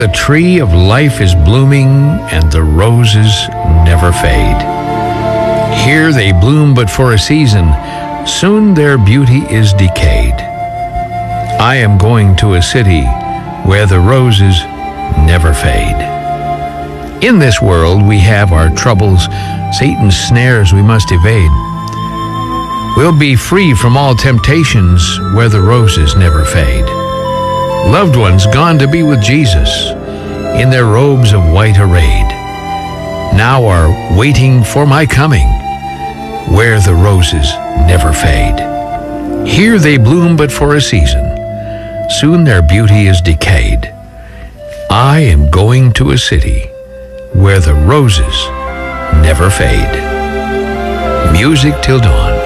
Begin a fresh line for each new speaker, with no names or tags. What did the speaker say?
The tree of life is blooming, and the roses never fade. Here they bloom but for a season, soon their beauty is decayed. I am going to a city where the roses never fade. In this world we have our troubles, Satan's snares we must evade. We'll be free from all temptations where the roses never fade. Loved ones gone to be with Jesus, in their robes of white arrayed, now are waiting for my coming, where the roses never fade. Here they bloom but for a season, soon their beauty is decayed. I am going to a city where the roses never fade. Music till dawn.